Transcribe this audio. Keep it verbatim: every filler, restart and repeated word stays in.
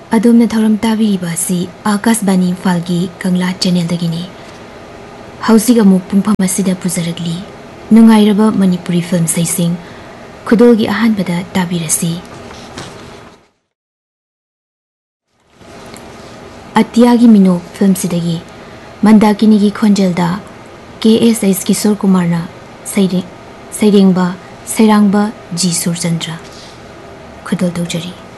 अदोमने थौरम ताबीरिबा असि आकाशवाणी इम्फालगी कंगला चैनलदगिनी हौसिग अमुक पुंफम असिदा पुजरगली नुंगाइरबा Manipuri film sensing खुदोलगी अहानबदा ताबीरसी अतियागी मिनोक film सिदगी मंदाकिनीगी खोंजलदा के एस एस किशोर कुमारना सैरे सैरेंगबा सैरांगबा जी सुरचंद्र खुदोल तौजरी।